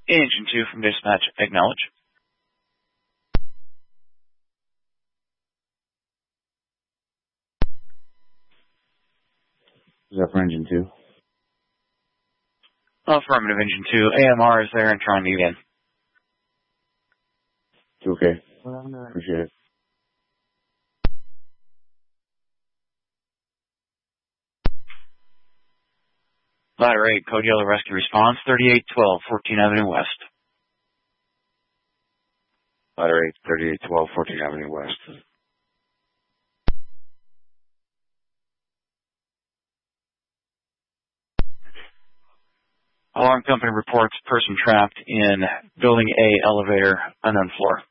Engine 2 from dispatch, acknowledge. Is that for Engine 2? Affirmative, Engine 2. AMR is there and trying to get in. Okay. Appreciate it. Ladder 8, Code Yellow Rescue Response, 3812, 14th Avenue West. Ladder 8, 3812, 14th Avenue West. Alarm company reports person trapped in Building A elevator, unknown floor.